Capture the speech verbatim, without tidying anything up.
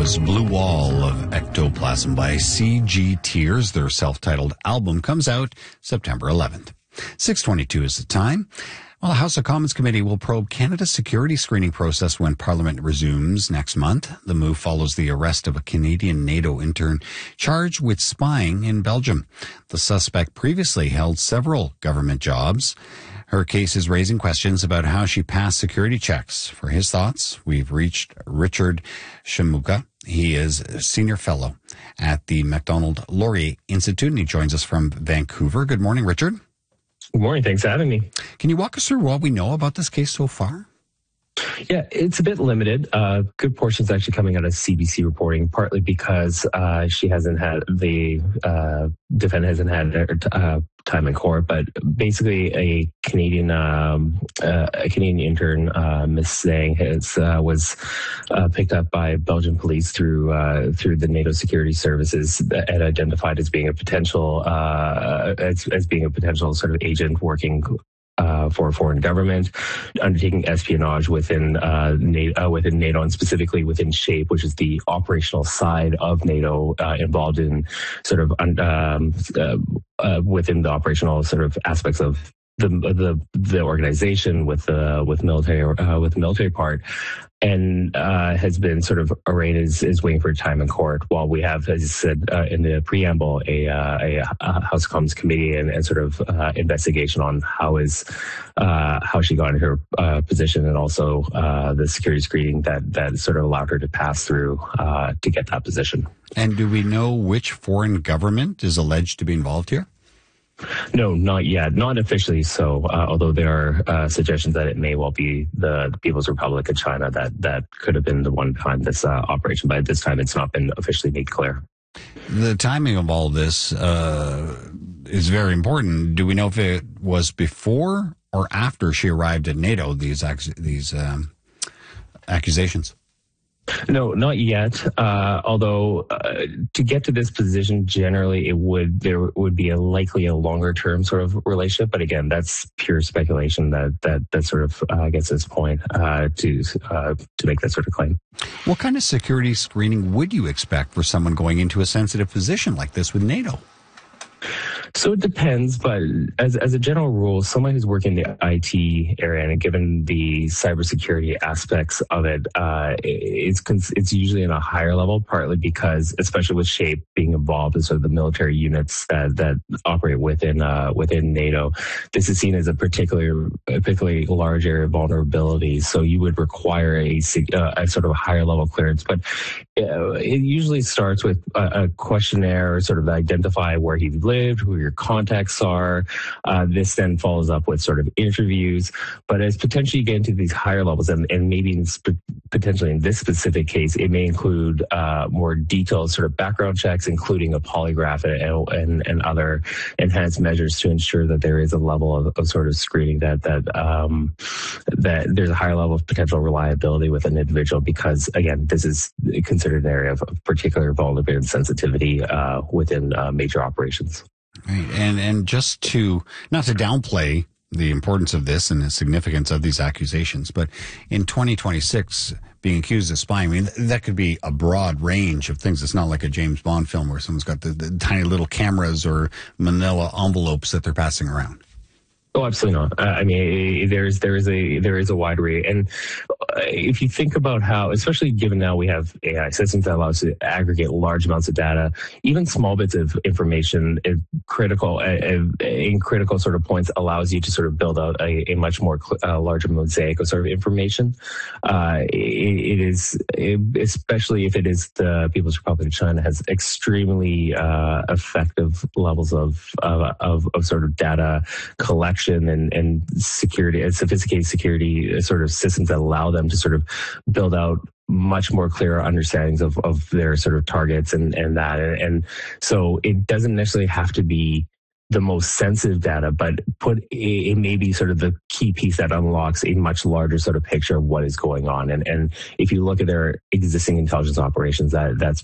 was Blue Wall of Ectoplasm by C G Tears. Their self-titled album comes out September eleventh. six twenty-two is the time. Well, the House of Commons Committee will probe Canada's security screening process when Parliament resumes next month. The move follows the arrest of a Canadian NATO intern charged with spying in Belgium. The suspect previously held several government jobs. Her case is raising questions about how she passed security checks. For his thoughts, we've reached Richard Shamuka. He is a senior fellow at the Macdonald Laurier Institute, and he joins us from Vancouver. Good morning, Richard. Good morning. Thanks for having me. Can you walk us through what we know about this case so far? Yeah, it's a bit limited. Uh, good portions actually coming out of C B C reporting, partly because uh, she hasn't had, the uh, defendant hasn't had uh, time in court, but basically a Canadian um, uh, a Canadian intern, uh, Miss Zhang, has, uh, was uh, picked up by Belgian police through uh, through the NATO security services and identified as being a potential uh, as, as being a potential sort of agent working Uh, for a foreign government, undertaking espionage within uh, NATO, uh, within NATO, and specifically within SHAPE, which is the operational side of NATO uh, involved in sort of um, uh, uh, within the operational sort of aspects of the the the organization with the with military uh, with the military part. And uh, has been sort of arraigned as, as waiting for time in court. While we have, as you said uh, in the preamble, a, uh, a, a House of Commons committee and, and sort of uh, investigation on how is uh, how she got into her uh, position, and also uh, the security screening that that sort of allowed her to pass through uh, to get that position. And do we know which foreign government is alleged to be involved here? No, not yet. Not officially so, uh, although there are uh, suggestions that it may well be the, the People's Republic of China that, that could have been the one behind this uh, operation, but at this time it's not been officially made clear. The timing of all this uh, is very important. Do we know if it was before or after she arrived at NATO, these, these um, accusations? No, not yet. Uh, although uh, to get to this position, generally it would there would be a likely a longer term sort of relationship. But again, that's pure speculation that that that sort of uh, gets this point uh, to uh, to make that sort of claim. What kind of security screening would you expect for someone going into a sensitive position like this with NATO? So it depends, but as as a general rule, someone who's working in the I T area, and given the cybersecurity aspects of it, uh, it's it's usually in a higher level, partly because, especially with SHAPE being involved in sort of the military units that that operate within uh, within NATO, this is seen as a particular a particularly large area of vulnerability. So you would require a, uh, a sort of higher level clearance, but uh, it usually starts with a, a questionnaire, sort of identify where he lived, who your contacts are. Uh, this then follows up with sort of interviews. But as potentially you get into these higher levels, and, and maybe in sp- potentially in this specific case, it may include uh, more detailed sort of background checks, including a polygraph and, and, and other enhanced measures to ensure that there is a level of, of sort of screening that that um, that there's a higher level of potential reliability with an individual, because again, this is considered an area of, of particular vulnerability and sensitivity uh, within uh, major operations. Right. And and just to, not to downplay the importance of this and the significance of these accusations, but in twenty twenty-six, being accused of spying, I mean, that could be a broad range of things. It's not like a James Bond film where someone's got the, the tiny little cameras or manila envelopes that they're passing around. Oh, absolutely not. Uh, I mean, there's there is a there is a wide array, and if you think about how, especially given now we have A I systems that allow us to aggregate large amounts of data, even small bits of information, is critical uh, in critical sort of points allows you to sort of build out a, a much more uh, larger mosaic of sort of information. Uh, it, it is, it, especially if it is the People's Republic of China, has extremely uh, effective levels of, of of of sort of data collection and, and security, and sophisticated security sort of systems that allow them to sort of build out much more clearer understandings of, of their sort of targets and, and that. And, and so it doesn't necessarily have to be the most sensitive data, but put it, it may be sort of the key piece that unlocks a much larger sort of picture of what is going on. And and if you look at their existing intelligence operations, that that's